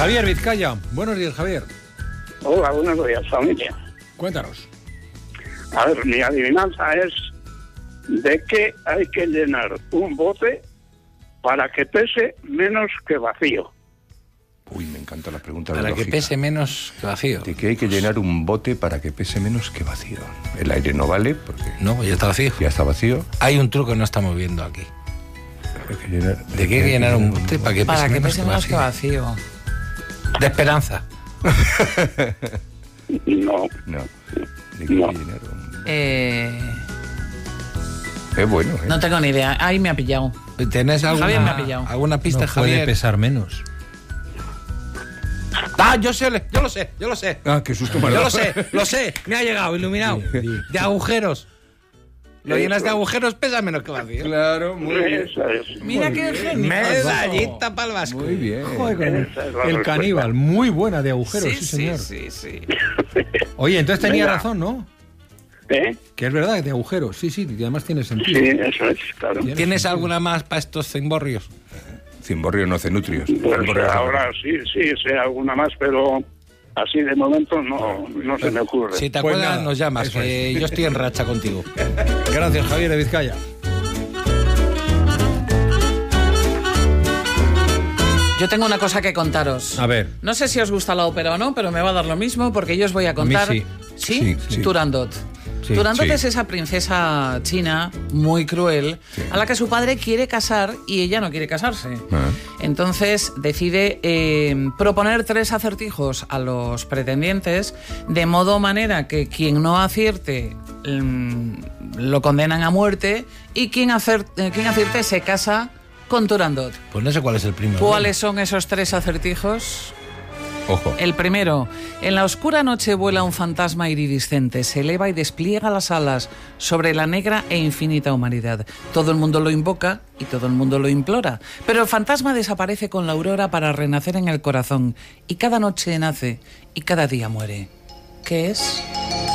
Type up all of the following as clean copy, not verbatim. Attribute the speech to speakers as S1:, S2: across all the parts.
S1: Javier Vizcaya. Buenos días, Javier.
S2: Hola, buenos días, familia.
S1: Cuéntanos.
S2: A ver, mi adivinanza es: ¿de qué hay que llenar un bote para que pese menos que vacío?
S3: Uy, me encantan las preguntas
S1: Para
S3: lógicas.
S1: que pese menos que vacío.
S3: ¿De qué hay que llenar un bote para que pese menos que vacío? El aire no vale porque
S1: No, pues ya está vacío.
S3: ya está vacío.
S1: Hay un truco que no estamos viendo aquí.
S3: Hay que llenar,
S1: ¿De qué hay que llenar un bote para que pese menos que
S4: menos que
S1: vacío?
S4: vacío.
S1: De esperanza.
S2: No.
S3: No. ¿De qué
S2: No.
S3: hay que llenar un... Es bueno, ¿eh?
S4: No tengo ni idea. Ahí me ha pillado.
S1: ¿Tenés
S4: Javier me ha pillado.
S1: alguna pista,
S5: No puede
S1: Javier?
S5: pesar menos.
S1: Ah, yo lo sé.
S3: Ah, qué susto me ha
S1: Yo
S3: dado.
S1: lo sé. Me ha llegado, iluminado. De agujeros. Lo llenas de agujeros, pesa menos que vacío.
S3: Claro, muy bien.
S2: Eso es.
S4: Mira qué genio.
S1: Medallita para el Vasco.
S3: Muy bien.
S5: Joder, con
S2: Esa es la
S5: el
S2: respuesta.
S5: caníbal. Muy buena de agujeros, sí, señor.
S4: sí.
S5: Oye, entonces tenía
S2: Venga.
S5: razón, ¿no?
S2: ¿Eh?
S5: Que es verdad, de agujeros. Sí, y además tiene sentido.
S2: Sí, eso es, claro.
S1: ¿Tienes alguna más para estos cimborrios?
S3: Cimborrio no hace nutrios.
S2: Pues
S3: Cimborrio hace
S2: ahora sí, sé alguna más, pero así de momento no se me ocurre.
S1: Si te
S5: Pues
S1: acuerdas,
S5: nada,
S1: nos llamas,
S5: eso
S1: que yo estoy en racha contigo.
S5: Gracias, Javier de Vizcaya.
S4: Yo tengo una cosa que contaros.
S5: A ver.
S4: No sé si os gusta la ópera o no, pero me va a dar lo mismo porque yo os voy a contar.
S5: sí.
S3: Sí.
S4: Turandot.
S5: Sí,
S4: Turandot
S3: sí.
S4: es esa princesa china muy cruel a la que su padre quiere casar y ella no quiere casarse.
S3: Ah.
S4: Entonces decide proponer 3 acertijos a los pretendientes, de modo manera que quien no acierte lo condenan a muerte y quien acierte se casa con Turandot.
S1: Pues no sé cuál es el primero.
S4: ¿Cuáles son esos 3 acertijos?
S3: Ojo.
S4: El primero: en la oscura noche vuela un fantasma iridiscente, se eleva y despliega las alas sobre la negra e infinita humanidad. Todo el mundo lo invoca y todo el mundo lo implora, pero el fantasma desaparece con la aurora para renacer en el corazón, y cada noche nace y cada día muere. ¿Qué es?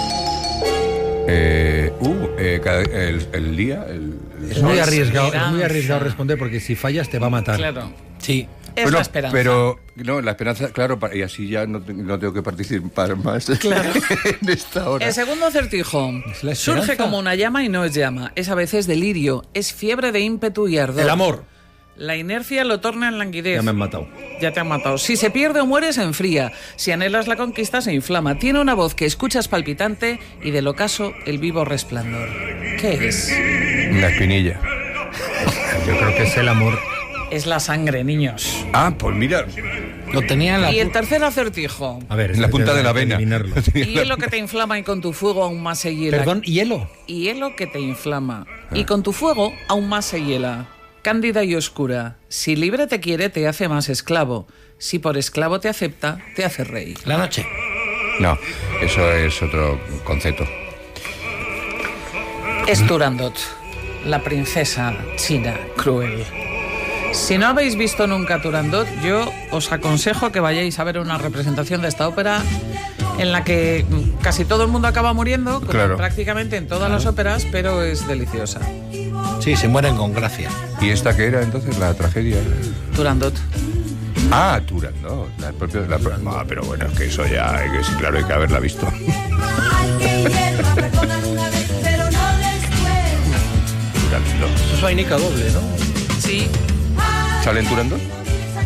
S3: El día...
S5: Es muy arriesgado,
S4: Esperanza.
S5: responder porque si fallas te va a matar.
S4: Claro,
S1: Sí.
S4: es
S3: Bueno,
S4: la esperanza.
S3: Pero, no, la esperanza, claro, y así ya no tengo que participar más en esta hora.
S4: El segundo acertijo:
S5: ¿Es la esperanza?
S4: surge como una llama y no es llama, es a veces delirio, es fiebre de ímpetu y ardor.
S5: El amor.
S4: La inercia lo torna en languidez.
S5: Ya me han matado.
S4: Ya te han matado. Si se pierde o muere, se enfría. Si anhelas la conquista, se inflama. Tiene una voz que escuchas palpitante y del ocaso el vivo resplandor. ¿Qué es?
S3: Una espinilla.
S5: Yo creo que es el amor.
S4: Es la sangre, niños.
S3: Ah, pues mira.
S1: Lo tenía en la...
S4: Y el tercer acertijo:
S5: A ver,
S3: En la punta de la vena.
S5: adivinarlo.
S4: hielo que te inflama y con tu fuego aún más se hiela.
S5: Perdón, hielo.
S4: Hielo que te inflama y con tu fuego aún más se hiela. Cándida y oscura. Si libre te quiere, te hace más esclavo. Si por esclavo te acepta, te hace rey.
S1: La noche.
S3: No, eso es otro concepto.
S4: Es Turandot, la princesa china cruel. Si no habéis visto nunca Turandot, yo os aconsejo que vayáis a ver una representación de esta ópera en la que casi todo el mundo acaba muriendo, como
S3: Claro.
S4: prácticamente en todas las óperas, pero es deliciosa.
S1: Sí, se mueren con gracia.
S3: ¿Y esta qué era entonces? La tragedia.
S4: Turandot.
S3: Ah, Turandot. Ah, pero bueno, es que eso ya, sí, claro, hay que haberla visto. Turandot.
S5: Eso es vainica doble, ¿no?
S4: Sí.
S3: ¿Sale en Turandot?